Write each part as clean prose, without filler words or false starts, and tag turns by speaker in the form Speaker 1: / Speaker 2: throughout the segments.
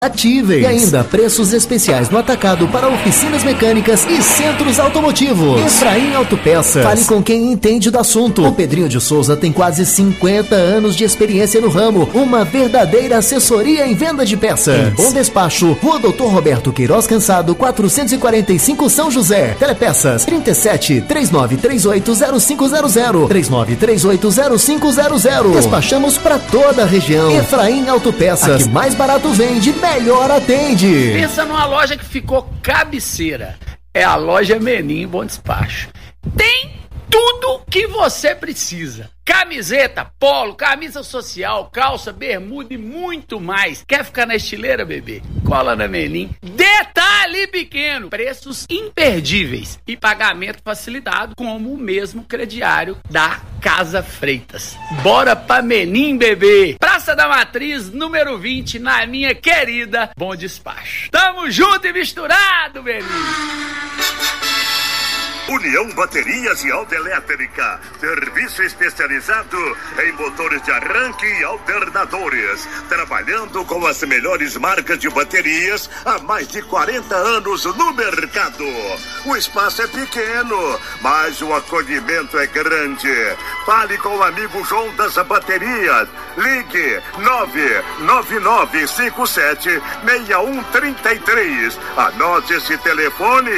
Speaker 1: Ativem. E ainda preços especiais no atacado para oficinas mecânicas e centros automotivos. Efraim Autopeças. Fale com quem entende do assunto. O Pedrinho de Souza tem quase 50 anos de experiência no ramo. Uma verdadeira assessoria em venda de peças. Em Bom Despacho, Rua Doutor Roberto Queiroz Cansado, 445 São José. Telepeças 37 3938 0500 3938 0500. Despachamos para toda a região. Efraim Autopeças. A que mais barato vende, melhor atende.
Speaker 2: Pensa numa loja que ficou cabeceira. É a loja Menin Bom Despacho. Tem tudo que você precisa. Camiseta, polo, camisa social, calça, bermuda e muito mais. Quer ficar na estileira, bebê? Cola na Menin. Detalhe pequeno, preços imperdíveis e pagamento facilitado, como o mesmo crediário da Casa Freitas. Bora pra Menin, bebê! Praça da Matriz, número 20, na minha querida Bom Despacho. Tamo junto e misturado, Menin!
Speaker 3: União Baterias e Autoelétrica, serviço especializado em motores de arranque e alternadores, trabalhando com as melhores marcas de baterias há mais de 40 anos no mercado. O espaço é pequeno, mas o acolhimento é grande. Fale com o amigo João das Baterias. Ligue 99957-6133. Anote esse telefone: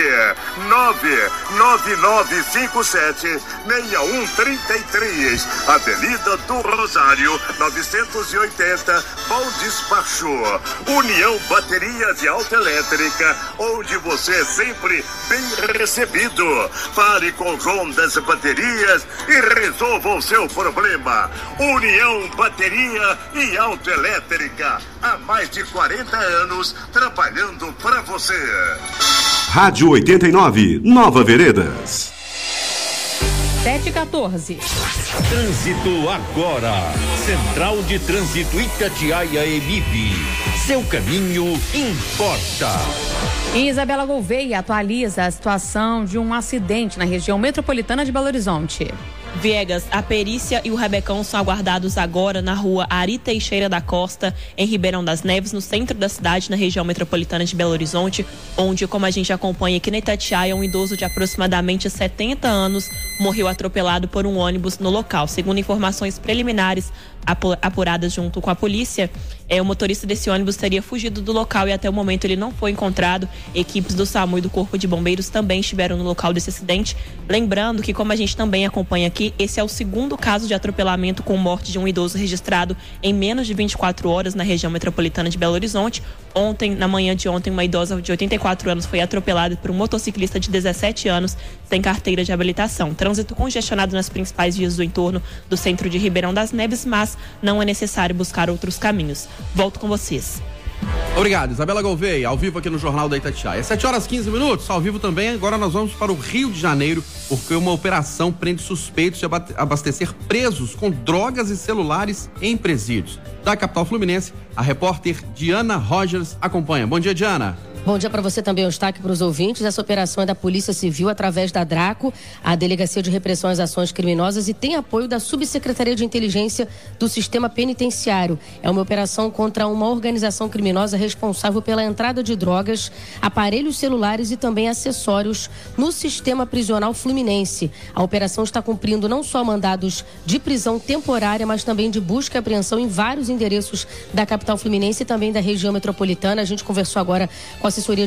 Speaker 3: 99957-6133. Avenida do Rosário, 980, Bom Despacho. União Baterias e Autoelétrica, onde você é sempre bem recebido. Fale com João das Baterias e resolva o seu problema. União Bateria e Autoelétrica, há mais de 40 anos trabalhando para você.
Speaker 4: Rádio 89, Nova Veredas.
Speaker 5: 7h14.
Speaker 6: Trânsito agora. Central de Trânsito Itatiaia Emib. Seu caminho importa.
Speaker 5: Isabela Gouveia atualiza a situação de um acidente na região metropolitana de Belo Horizonte.
Speaker 7: Viegas, a perícia e o rabecão são aguardados agora na rua Ari Teixeira da Costa, em Ribeirão das Neves, no centro da cidade, na região metropolitana de Belo Horizonte, onde, como a gente acompanha aqui na Itatiaia, um idoso de aproximadamente 70 anos morreu atropelado por um ônibus no local. Segundo informações preliminares apuradas junto com a polícia, o motorista desse ônibus teria fugido do local e até o momento ele não foi encontrado. Equipes do SAMU e do Corpo de Bombeiros também estiveram no local desse acidente. Lembrando que, como a gente também acompanha aqui, esse é o segundo caso de atropelamento com morte de um idoso registrado em menos de 24 horas na região metropolitana de Belo Horizonte. Na manhã de ontem, uma idosa de 84 anos foi atropelada por um motociclista de 17 anos sem carteira de habilitação. Trânsito congestionado nas principais vias do entorno do centro de Ribeirão das Neves, mas não é necessário buscar outros caminhos. Volto com vocês.
Speaker 8: Obrigado, Isabela Gouveia, ao vivo aqui no Jornal da Itatiaia. 7h15, ao vivo também. Agora nós vamos para o Rio de Janeiro, porque uma operação prende suspeitos de abastecer presos com drogas e celulares em presídios. Da capital fluminense, a repórter Diana Rogers acompanha. Bom dia, Diana.
Speaker 9: Bom dia para você também, destaque para os ouvintes. Essa operação é da Polícia Civil através da DRACO, a Delegacia de Repressão às Ações Criminosas, e tem apoio da Subsecretaria de Inteligência do Sistema Penitenciário. É uma operação contra uma organização criminosa responsável pela entrada de drogas, aparelhos celulares e também acessórios no sistema prisional fluminense. A operação está cumprindo não só mandados de prisão temporária, mas também de busca e apreensão em vários endereços da capital fluminense e também da região metropolitana. A gente conversou agora com a assessoria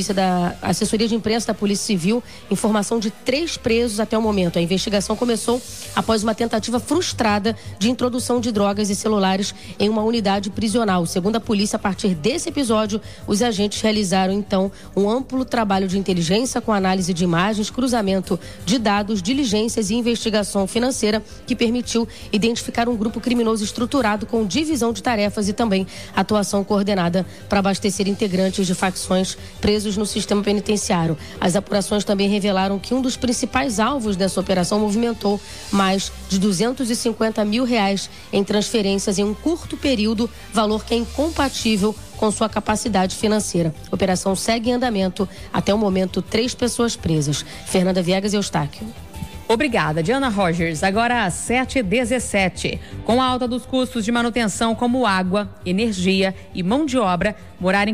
Speaker 9: de imprensa da Polícia Civil, informação de 3 presos até o momento. A investigação começou após uma tentativa frustrada de introdução de drogas e celulares em uma unidade prisional. Segundo a polícia, a partir desse episódio, os agentes realizaram então um amplo trabalho de inteligência com análise de imagens, cruzamento de dados, diligências e investigação financeira, que permitiu identificar um grupo criminoso estruturado com divisão de tarefas e também atuação coordenada para abastecer integrantes de facções presos no sistema penitenciário. As apurações também revelaram que um dos principais alvos dessa operação movimentou mais de R$250 mil em transferências em um curto período, valor que é incompatível com sua capacidade financeira. A operação segue em andamento. Até o momento, 3 pessoas presas. Fernanda Viegas e Eustáquio.
Speaker 5: Obrigada, Diana Rogers. Agora às 7h17. Com a alta dos custos de manutenção como água, energia e mão de obra, morar em